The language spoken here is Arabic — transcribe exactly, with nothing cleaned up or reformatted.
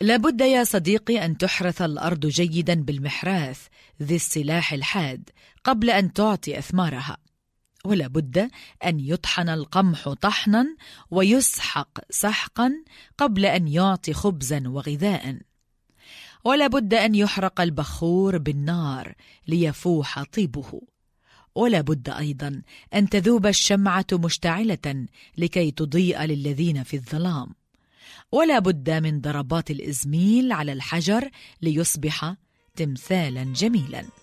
لابد يا صديقي أن تحرث الأرض جيدا بالمحراث ذي السلاح الحاد قبل أن تعطي أثمارها، ولا بد أن يطحن القمح طحنا ويسحق سحقا قبل أن يعطي خبزا وغذاء، ولا بد أن يحرق البخور بالنار ليفوح طيبه، ولا بد أيضا أن تذوب الشمعة مشتعلة لكي تضيء للذين في الظلام، ولا بد من ضربات الإزميل على الحجر ليصبح تمثالا جميلا.